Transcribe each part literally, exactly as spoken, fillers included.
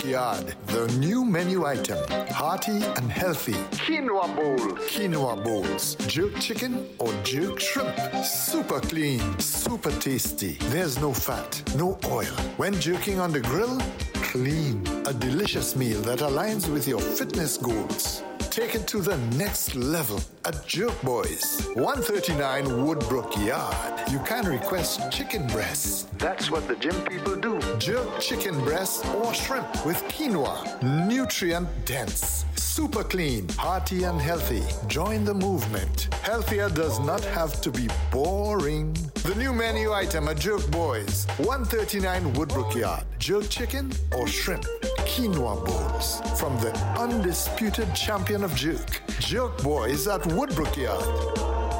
Yard. The new menu item. Hearty and healthy. Quinoa bowls. Quinoa bowls. Jerk chicken or jerk shrimp. Super clean. Super tasty. There's no fat. No oil. When jerking on the grill, clean. A delicious meal that aligns with your fitness goals. Take it to the next level at Jerk Boys, one thirty-nine Woodbrook Yard. You can request chicken breasts. That's what the gym people do. Jerk chicken breast or shrimp with quinoa. Nutrient dense. Super clean, hearty and healthy. Join the movement. Healthier does not have to be boring. The new menu item at Jerk Boys, one thirty-nine Woodbrook Yard. Jerk chicken or shrimp. Quinoa bowls from the undisputed champion of jerk. Jerk Boys at Woodbrook Yard.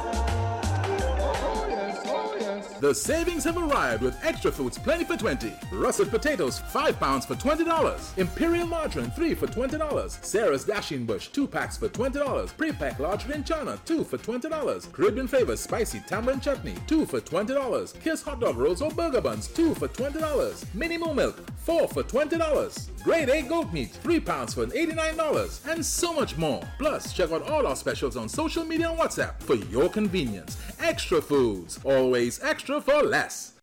The savings have arrived with Extra Foods Plenty for twenty. Russet potatoes, five pounds for twenty dollars. Imperial margarine, three for twenty dollars. Sarah's Dashing Bush, two packs for twenty dollars. Pre-pack large green chana, two for twenty dollars. Caribbean flavor spicy tamarind chutney, two for twenty dollars. Kiss hot dog rolls or burger buns, two for twenty dollars. Mini Moo Milk, four for twenty dollars. Grade A goat meat, three pounds for eighty-nine dollars. And so much more. Plus, check out all our specials on social media and WhatsApp for your convenience. Extra Foods, always extra for less.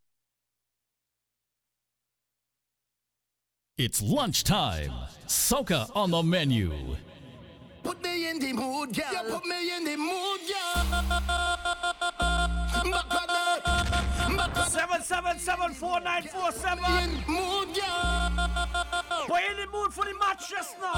It's lunchtime. Soca on the menu. Put me in the mood, girl. You put me in the mood, girl. Seven seven seven four nine four seven. Mood, girl. Boy, in the mood for the match just now.